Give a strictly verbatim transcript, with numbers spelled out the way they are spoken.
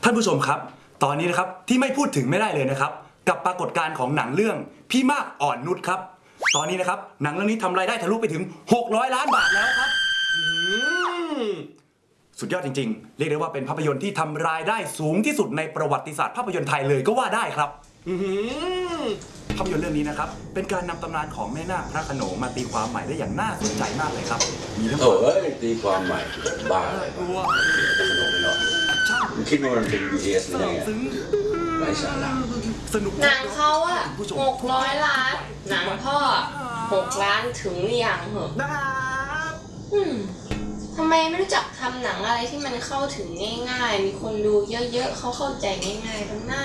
ท่านผู้ชมครับตอนนี้นะครับที่ไม่พูดถึงไม่ได้เลยนะครับกับปรากฏการณ์ของหนังเรื่องพี่มากอ่อนนุชครับตอนนี้นะครับหนังเรื่องนี้ทำรายได้ทะลุไปถึงหกร้อยล้านบาทแล้วครับสุดยอดจริงๆเรียกได้ว่าเป็นภาพยนตร์ที่ทำรายได้สูงที่สุดในประวัติศาสตร์ภาพยนตร์ไทยเลยก็ว่าได้ครับภาพยนตร์เรื่องนี้นะครับเป็นการนำตำนานของแม่นาคพระโขนงมาตีความใหม่ได้อย่างน่าสนใจมากเลยครับมีทั้งโถ่เอ้ยตีความใหม่บ้าเลยพระโขนงไม่หรอกมึงคิดว่ามันเป็น บี ที เอส หรือยังไงไร้สาระสนุกหนังเขาอะหกร้อยล้านหนังพ่อหกล้านถึงหรือยังเหรออืมทำไมไม่รู้จักทำหนังอะไรที่มันเข้าถึงง่ายๆมีคนดูเยอะๆเขาเข้าใจง่ายๆตรงหน้า